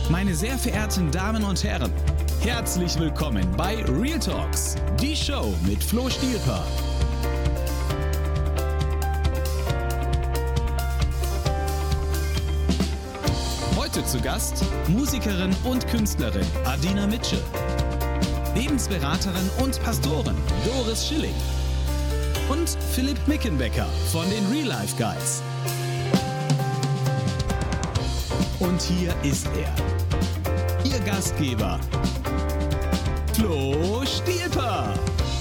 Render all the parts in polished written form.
Meine sehr verehrten Damen und Herren, herzlich willkommen bei Real Talks, die Show mit Flo Stielper. Heute zu Gast Musikerin und Künstlerin Adina Mitchell, Lebensberaterin und Pastorin Doris Schilling und Philipp Mickenbecker von den Real Life Guys. Und hier ist er, Ihr Gastgeber, Flo Stielper.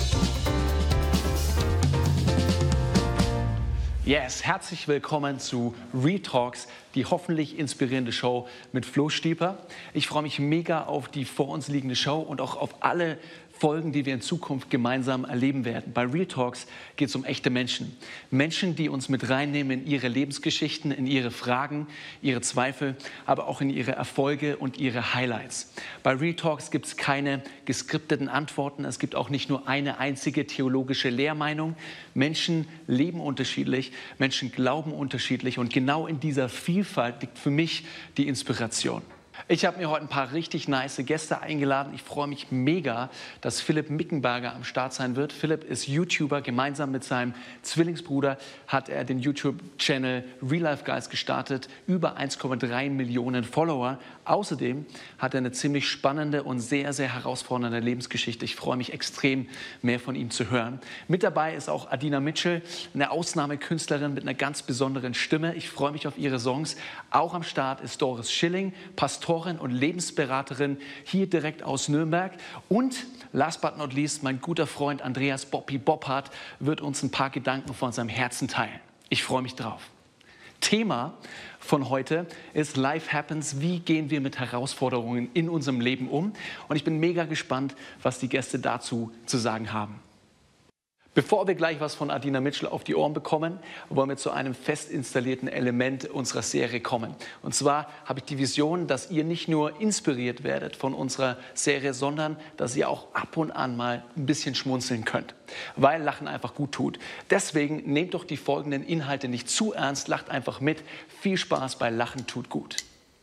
Yes, herzlich willkommen zu Real Talks, die hoffentlich inspirierende Show mit Flo Stielper. Ich freue mich mega auf die vor uns liegende Show und auch auf alle Folgen, die wir in Zukunft gemeinsam erleben werden. Bei Real Talks geht es um echte Menschen. Menschen, die uns mit reinnehmen in ihre Lebensgeschichten, in ihre Fragen, ihre Zweifel, aber auch in ihre Erfolge und ihre Highlights. Bei Real Talks gibt es keine geskripteten Antworten. Es gibt auch nicht nur eine einzige theologische Lehrmeinung. Menschen leben unterschiedlich, Menschen glauben unterschiedlich und genau in dieser Vielfalt liegt für mich die Inspiration. Ich habe mir heute ein paar richtig nice Gäste eingeladen. Ich freue mich mega, dass Philipp Mickenbecker am Start sein wird. Philipp ist YouTuber. Gemeinsam mit seinem Zwillingsbruder hat er den YouTube-Channel Real Life Guys gestartet. Über 1,3 Millionen Follower. Außerdem hat er eine ziemlich spannende und sehr, sehr herausfordernde Lebensgeschichte. Ich freue mich extrem, mehr von ihm zu hören. Mit dabei ist auch Adina Mitchell, eine Ausnahmekünstlerin mit einer ganz besonderen Stimme. Ich freue mich auf ihre Songs. Auch am Start ist Doris Schilling, Pastorin und Lebensberaterin hier direkt aus Nürnberg. Und last but not least, mein guter Freund Andreas Bobby Boppard wird uns ein paar Gedanken von seinem Herzen teilen. Ich freue mich drauf. Thema von heute ist Life Happens. Wie gehen wir mit Herausforderungen in unserem Leben um? Und ich bin mega gespannt, was die Gäste dazu zu sagen haben. Bevor wir gleich was von Adina Mitchell auf die Ohren bekommen, wollen wir zu einem fest installierten Element unserer Serie kommen. Und zwar habe ich die Vision, dass ihr nicht nur inspiriert werdet von unserer Serie, sondern dass ihr auch ab und an mal ein bisschen schmunzeln könnt, weil Lachen einfach gut tut. Deswegen nehmt doch die folgenden Inhalte nicht zu ernst, lacht einfach mit. Viel Spaß bei Lachen tut gut.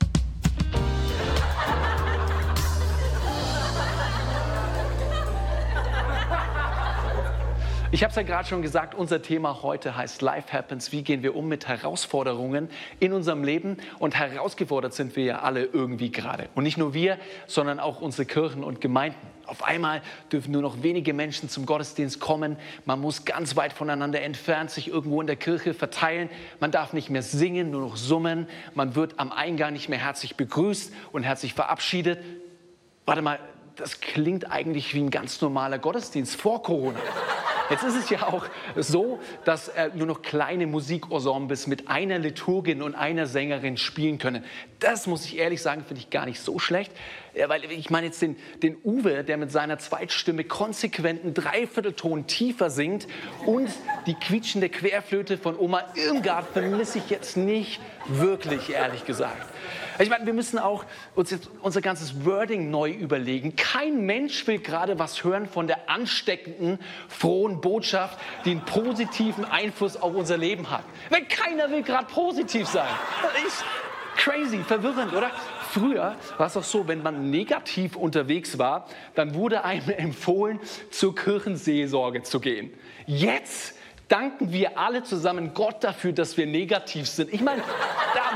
Ich habe es ja gerade schon gesagt, unser Thema heute heißt Life Happens. Wie gehen wir um mit Herausforderungen in unserem Leben? Und herausgefordert sind wir ja alle irgendwie gerade. Und nicht nur wir, sondern auch unsere Kirchen und Gemeinden. Auf einmal dürfen nur noch wenige Menschen zum Gottesdienst kommen. Man muss ganz weit voneinander entfernt sich irgendwo in der Kirche verteilen. Man darf nicht mehr singen, nur noch summen. Man wird am Eingang nicht mehr herzlich begrüßt und herzlich verabschiedet. Warte mal, das klingt eigentlich wie ein ganz normaler Gottesdienst vor Corona. Jetzt ist es ja auch so, dass nur noch kleine Musikensembles mit einer Liturgin und einer Sängerin spielen können. Das, muss ich ehrlich sagen, finde ich gar nicht so schlecht. Weil ich meine jetzt den Uwe, der mit seiner Zweitstimme konsequent einen Dreiviertelton tiefer singt, und die quietschende Querflöte von Oma Irmgard vermisse ich jetzt nicht wirklich, ehrlich gesagt. Ich meine, wir müssen auch uns jetzt unser ganzes Wording neu überlegen. Kein Mensch will gerade was hören von der ansteckenden, frohen Botschaft, die einen positiven Einfluss auf unser Leben hat. Weil keiner will gerade positiv sein. Das ist crazy, verwirrend, oder? Früher war es doch so, wenn man negativ unterwegs war, dann wurde einem empfohlen, zur Kirchenseelsorge zu gehen. Jetzt danken wir alle zusammen Gott dafür, dass wir negativ sind. Ich meine, da